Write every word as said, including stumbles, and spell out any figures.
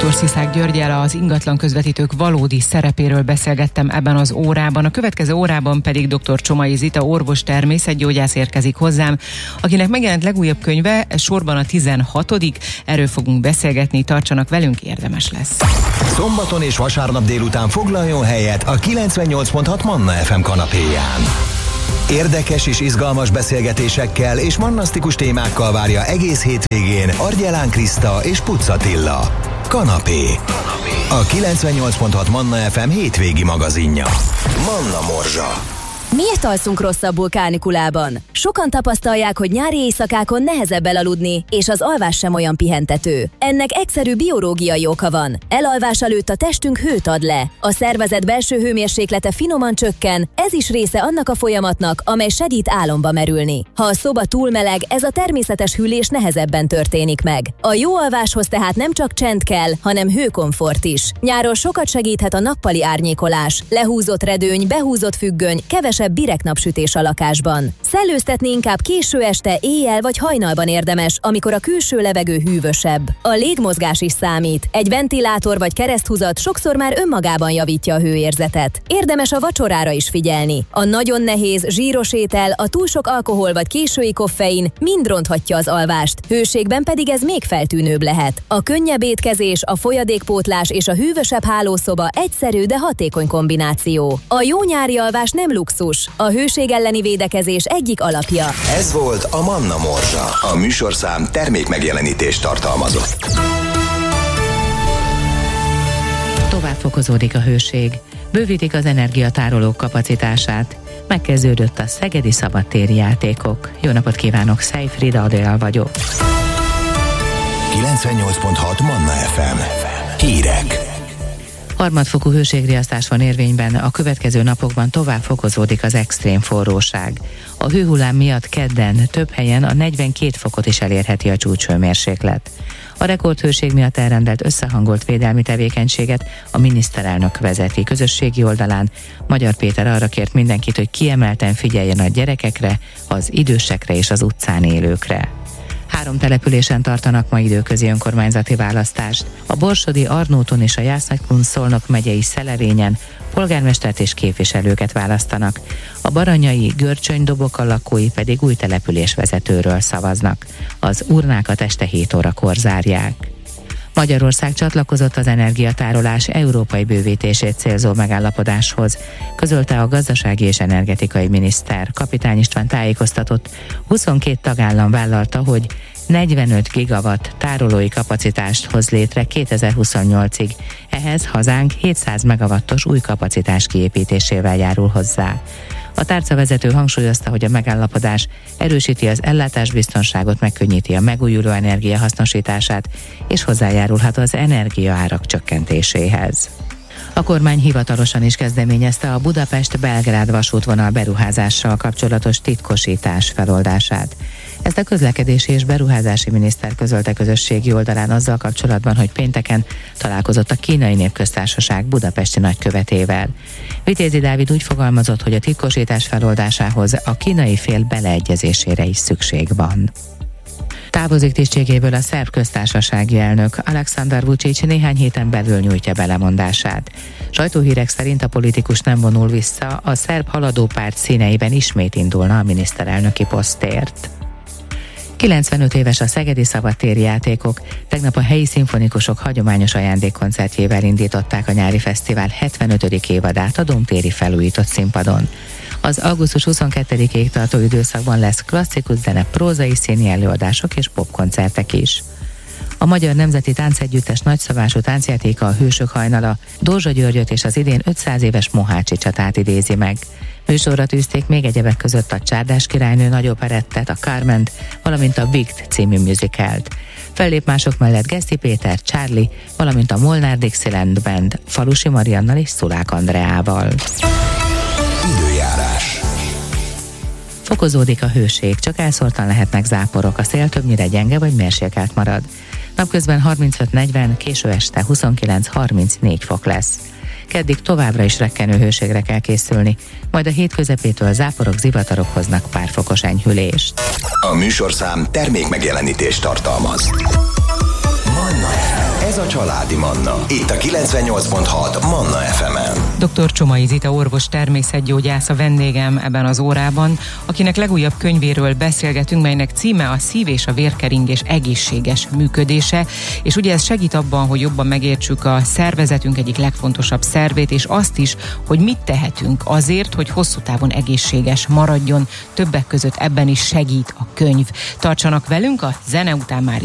dr. Sziszák Györggyel, az ingatlan közvetítők valódi szerepéről beszélgettem ebben az órában. A következő órában pedig dr. Csomai Zita orvos természetgyógyász érkezik hozzám, akinek megjelent legújabb könyve, sorban a tizenhatodik Erről fogunk beszélgetni, tartsanak velünk, érdemes lesz. Szombaton és vasárnap délután foglaljon helyet a kilencvennyolc pont hat Manna ef em kanapéján. Érdekes és izgalmas beszélgetésekkel és mannasztikus témákkal várja egész hétvégén Argyelán Kriszta és Pucz Attila. Kanapé. A kilencvennyolc pont hat Manna ef em hétvégi magazinja. Manna Morzsa. Miért alszunk rosszabbul kánikulában? Sokan tapasztalják, hogy nyári éjszakákon nehezebb elaludni, és az alvás sem olyan pihentető. Ennek egyszerű biológiai oka van. Elalvás előtt a testünk hőt ad le. A szervezet belső hőmérséklete finoman csökken, ez is része annak a folyamatnak, amely segít álomba merülni. Ha a szoba túl meleg, ez a természetes hűlés nehezebben történik meg. A jó alváshoz tehát nem csak csend kell, hanem hőkomfort is. Nyáron sokat segíthet a nappali árnyékolás, lehúzott redőny, behúzott függöny, kevesebb direktnapsütés a lakásban. Szellőztetni inkább késő este, éjjel vagy hajnalban érdemes, amikor a külső levegő hűvösebb. A légmozgás is számít. Egy ventilátor vagy kereszthúzat sokszor már önmagában javítja a hőérzetet. Érdemes a vacsorára is figyelni. A nagyon nehéz, zsíros étel, a túl sok alkohol vagy késői koffein mind ronthatja az alvást. Hőségben pedig ez még feltűnőbb lehet. A könnyebb étkezés, a folyadékpótlás és a hűvösebb hálószoba egyszerű, de hatékony kombináció. A jó nyári alvás nem luxus. A hőség elleni védekezés egyik alapja. Ez volt a Manna Morzsa. A műsorszám termék megjelenítést tartalmazott. Tovább fokozódik a hőség. Bővítik az energiatárolók kapacitását. Megkezdődött a szegedi szabadtéri játékok. Jó napot kívánok, Szej Frida Adél vagyok. kilencvennyolc pont hat Manna ef em. Hírek. Harmadfokú hőségriasztás van érvényben, a következő napokban tovább fokozódik az extrém forróság. A hőhullám miatt kedden több helyen a negyvenkét fokot is elérheti a csúcshőmérséklet. A rekordhőség miatt elrendelt összehangolt védelmi tevékenységet a miniszterelnök vezeti. Közösségi oldalán Magyar Péter arra kért mindenkit, hogy kiemelten figyeljen a gyerekekre, az idősekre és az utcán élőkre. Három településen tartanak ma időközi önkormányzati választást. A Borsodi, Arnóton és a Jász-Nagykun-Szolnok megyei Szelerényen polgármestert és képviselőket választanak. A baranyai Görcsöny-Doboka lakói pedig új településvezetőről szavaznak. Az urnákat este hét órakor zárják. Magyarország csatlakozott az energiatárolás európai bővítését célzó megállapodáshoz, közölte a gazdasági és energetikai miniszter. Kapitány István tájékoztatott, huszonkét tagállam vállalta, hogy negyvenöt gigawatt tárolói kapacitást hoz létre kétezer-huszonnyolcig. Ehhez hazánk hétszáz megawattos új kapacitás kiépítésével járul hozzá. A tárcavezető hangsúlyozta, hogy a megállapodás erősíti az ellátásbiztonságot, megkönnyíti a megújuló energia hasznosítását, és hozzájárulhat az energiaárak csökkentéséhez. A kormány hivatalosan is kezdeményezte a Budapest-Belgrád vasútvonal beruházással kapcsolatos titkosítás feloldását. Ezt a közlekedési és beruházási miniszter közölte közösségi oldalán azzal kapcsolatban, hogy pénteken találkozott a Kínai Népköztársaság budapesti nagykövetével. Vitézi Dávid úgy fogalmazott, hogy a titkosítás feloldásához a kínai fél beleegyezésére is szükség van. Távozik tisztségéből a szerb köztársasági elnök. Aleksandar Vučić néhány héten belül nyújtja be lemondását. Sajtóhírek szerint a politikus nem vonul vissza, a szerb haladó párt színeiben ismét indulna a miniszterelnöki posztért. kilencvenöt éves a szegedi szabadtéri játékok. Tegnap a helyi szimfonikusok hagyományos ajándékkoncertjével indították a nyári fesztivál hetvenötödik évadát a Domtéri felújított színpadon. Az augusztus huszonkettedikéig tartó időszakban lesz klasszikus zene, prózai színi előadások és popkoncertek is. A Magyar Nemzeti Táncegyüttes nagyszabású táncjátéka, a Hősök hajnala Dózsa Györgyöt és az idén ötszáz éves Mohácsi csatát idézi meg. Műsorra tűzték még egyebek között a Csárdás királynő nagyoperettet, a Carment, valamint a Wicked című musicalt. Fellép mások mellett Geszti Péter, Charlie, valamint a Molnár Dixieland Band Falusi Mariannal és Szulák Andreával. Időjárás. Fokozódik a hőség, csak elszórtan lehetnek záporok, a szél többnyire gyenge vagy mérsékelt marad. Napközben harmincöt-negyven, késő este huszonkilenc-harmincnégy fok lesz. Keddig továbbra is rekkenő hőségre kell készülni, majd a hét közepétől záporok, zivatarok hoznak pár fokos enyhülést. A műsorszám termék megjelenítést tartalmaz. Manna. Ez a Családi Manna. Itt a kilencvennyolc pont hat Manna ef emen. doktor Csomai Zita orvos természetgyógyász a vendégem ebben az órában, akinek legújabb könyvéről beszélgetünk, melynek címe a szív- és a vérkeringés egészséges működése, és ugye ez segít abban, hogy jobban megértsük a szervezetünk egyik legfontosabb szervét, és azt is, hogy mit tehetünk azért, hogy hosszú távon egészséges maradjon. Többek között ebben is segít a könyv. Tartsanak velünk, a zene után már